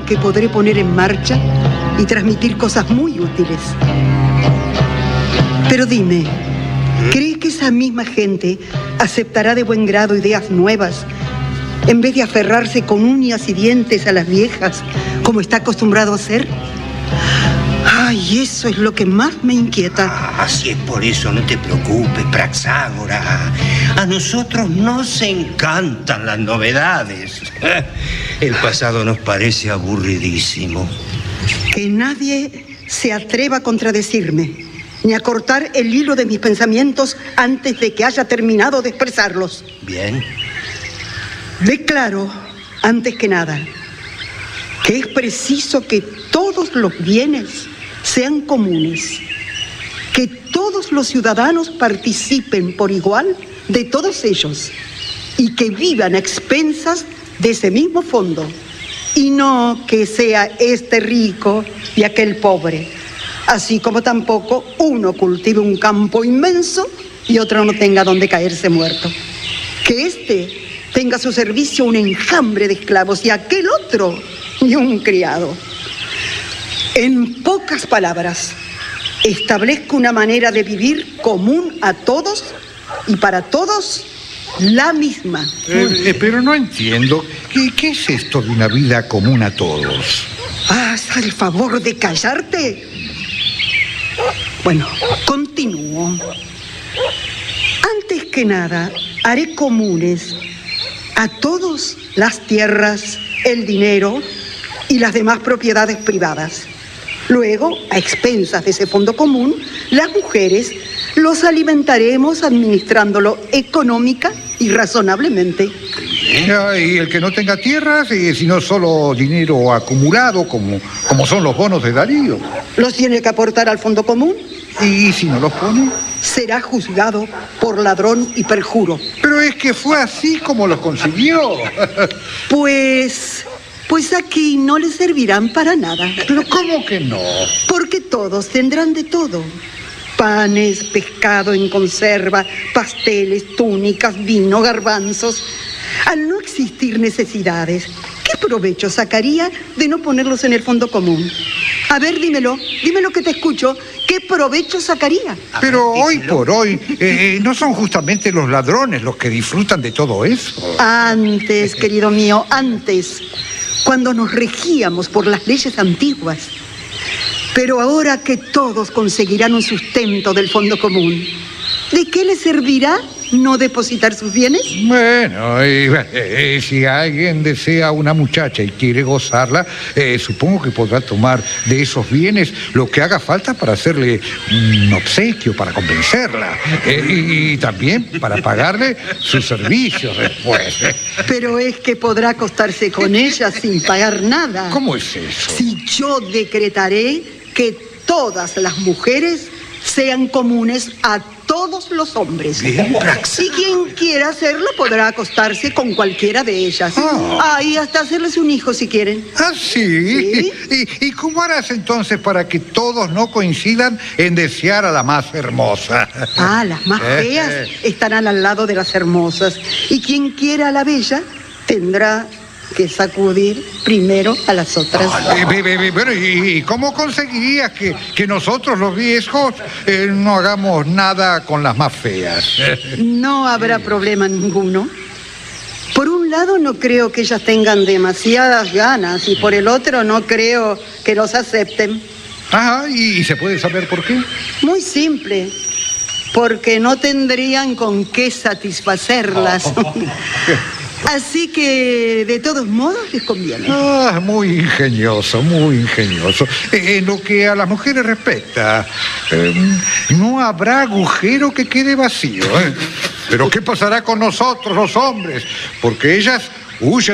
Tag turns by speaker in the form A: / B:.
A: que podré poner en marcha y transmitir cosas muy útiles. Pero dime, ¿crees que esa misma gente aceptará de buen grado ideas nuevas en vez de aferrarse con uñas y dientes a las viejas, como está acostumbrado a hacer? Ay, eso es lo que más me inquieta.
B: Así es, por eso no te preocupes, Praxágora. A nosotros nos encantan las novedades. El pasado nos parece aburridísimo.
A: Que nadie se atreva a contradecirme, ni a cortar el hilo de mis pensamientos antes de que haya terminado de expresarlos.
B: Bien.
A: Declaro, antes que nada, que es preciso que todos los bienes sean comunes, que todos los ciudadanos participen por igual de todos ellos y que vivan a expensas de ese mismo fondo, y no que sea este rico y aquel pobre, así como tampoco uno cultive un campo inmenso y otro no tenga donde caerse muerto. Que este tenga a su servicio un enjambre de esclavos y aquel otro ni un criado. En pocas palabras, establezco una manera de vivir común a todos y para todos la misma.
C: Pero no entiendo. ¿Qué es esto de una vida común a todos?
A: ¿Haz el favor de callarte? Bueno, continúo. Antes que nada, haré comunes a todos las tierras, el dinero y las demás propiedades privadas. Luego, a expensas de ese fondo común, las mujeres los alimentaremos administrándolo económica y razonablemente.
C: Y el que no tenga tierras, sino solo dinero acumulado, como son los bonos de Darío.
A: ¿Los tiene que aportar al fondo común?
C: ¿Y si no los pone?
A: Será juzgado por ladrón y perjuro.
C: Pero es que fue así como los consiguió.
A: Pues aquí no les servirán para nada.
C: ¿Pero cómo que no?
A: Porque todos tendrán de todo. Panes, pescado en conserva, pasteles, túnicas, vino, garbanzos. Al no existir necesidades, ¿qué provecho sacaría de no ponerlos en el fondo común? A ver, dímelo que te escucho. ¿Qué provecho sacaría?
C: Pero hoy por hoy, ¿no son justamente los ladrones los que disfrutan de todo eso?
A: Antes, querido mío, antes, cuando nos regíamos por las leyes antiguas. Pero ahora que todos conseguirán un sustento del fondo común, ¿de qué les servirá no depositar sus bienes?
C: Bueno, si alguien desea una muchacha y quiere gozarla, supongo que podrá tomar de esos bienes lo que haga falta para hacerle un obsequio, para convencerla, y también para pagarle sus servicios después.
A: Pero es que podrá acostarse con ella sin pagar nada.
C: ¿Cómo es eso?
A: Si yo decretaré que todas las mujeres sean comunes a todos los hombres.
B: Bien,
A: y quien quiera hacerlo podrá acostarse con cualquiera de ellas. Y hasta hacerles un hijo si quieren.
C: ¿Ah, sí?
A: ¿Sí?
C: ¿Y cómo harás entonces para que todos no coincidan en desear a la más hermosa?
A: Las más feas estarán al lado de las hermosas. Y quien quiera a la bella tendrá que sacudir primero a las otras.
C: Bueno, ¿y cómo conseguirías que nosotros los viejos no hagamos nada con las más feas?
A: No habrá problema ninguno. Por un lado, no creo que ellas tengan demasiadas ganas, y por el otro, no creo que los acepten.
C: ¿Y se puede saber por qué?
A: Muy simple. Porque no tendrían con qué satisfacerlas. Así que, de todos modos, les conviene.
C: Muy ingenioso, muy ingenioso. En lo que a las mujeres respecta, no habrá agujero que quede vacío. Pero ¿qué pasará con nosotros, los hombres? Porque ellas huyen